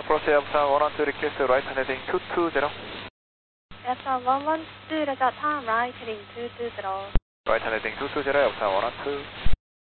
approach Delta 112 request right hand heading 220. Delta 112 request turn right heading 220. Right hand heading 220 Delta 112.